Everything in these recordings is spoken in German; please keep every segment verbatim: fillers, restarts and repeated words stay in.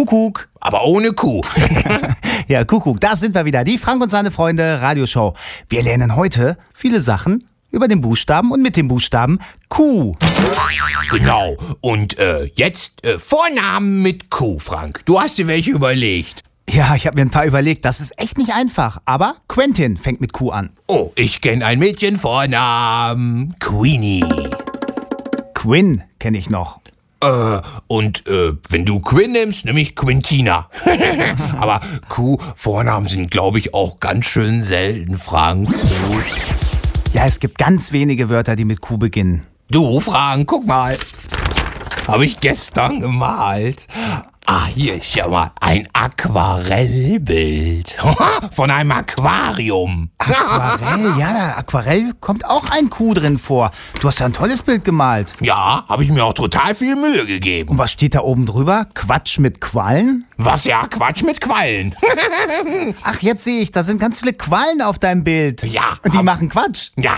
Kuckuck. Aber ohne Kuh. Ja, Kuckuck, da sind wir wieder. Die Frank und seine Freunde Radioshow. Wir lernen heute viele Sachen über den Buchstaben und mit dem Buchstaben Q. Genau. Und äh, jetzt äh, Vornamen mit Q, Frank. Du hast dir welche überlegt. Ja, ich habe mir ein paar überlegt. Das ist echt nicht einfach. Aber Quentin fängt mit Q an. Oh, ich kenne ein Mädchen Vornamen Queenie. Quinn kenne ich noch. Äh, und äh, wenn du Quinn nimmst, nehme ich Quintina. Aber Q-Vornamen sind, glaube ich, auch ganz schön selten, Frank. Ja, es gibt ganz wenige Wörter, die mit Q beginnen. Du, Frank, guck mal. Habe ich gestern gemalt. Ah, hier ist ja mal ein Aquarellbild. Von einem Aquarium. Aquarell, ja, da Aquarell kommt auch ein Q drin vor. Du hast ja ein tolles Bild gemalt. Ja, habe ich mir auch total viel Mühe gegeben. Und was steht da oben drüber? Quatsch mit Quallen? Was ja, Quatsch mit Quallen. Ach, jetzt sehe ich, da sind ganz viele Quallen auf deinem Bild. Ja. Und die machen Quatsch. Ja.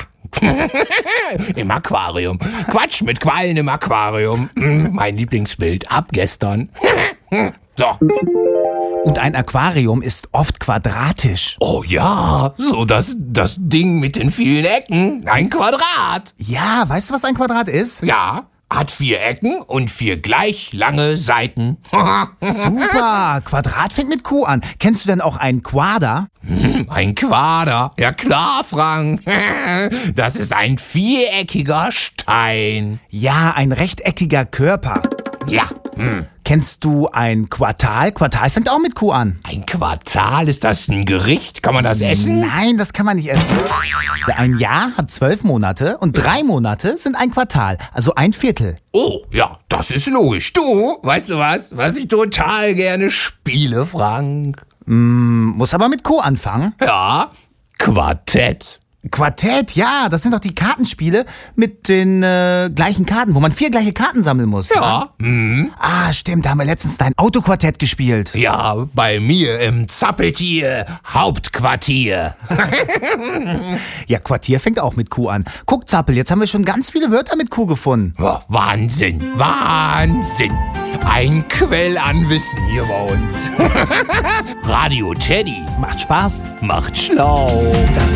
Im Aquarium. Quatsch mit Quallen im Aquarium. Mein Lieblingsbild ab gestern. So. Und ein Aquarium ist oft quadratisch. Oh ja, so das, das Ding mit den vielen Ecken. Ein Quadrat. Ja, weißt du, was ein Quadrat ist? Ja, hat vier Ecken und vier gleich lange Seiten. Super, Quadrat fängt mit Q an. Kennst du denn auch ein Quader? Hm, ein Quader. Ja klar, Frank. Das ist ein viereckiger Stein. Ja, ein rechteckiger Körper. Ja. Hm. Kennst du ein Quartal? Quartal fängt auch mit Q an. Ein Quartal, ist das ein Gericht? Kann man das essen? Nein, das kann man nicht essen. Ein Jahr hat zwölf Monate und drei Monate sind ein Quartal, also ein Viertel. Oh, ja, das ist logisch. Du, weißt du was, was ich total gerne spiele, Frank? Mm, muss aber mit Q anfangen. Ja, Quartett. Quartett, ja, das sind doch die Kartenspiele mit den äh, gleichen Karten, wo man vier gleiche Karten sammeln muss. Ja. Mhm. Ah, stimmt, da haben wir letztens dein Autoquartett gespielt. Ja, bei mir im Zappeltier Hauptquartier. Ja, Quartier fängt auch mit Q an. Guck, Zappel, jetzt haben wir schon ganz viele Wörter mit Q gefunden. Oh, Wahnsinn, Wahnsinn. Ein Quell an Wissen hier bei uns. Radio Teddy. Macht Spaß. Macht schlau. Das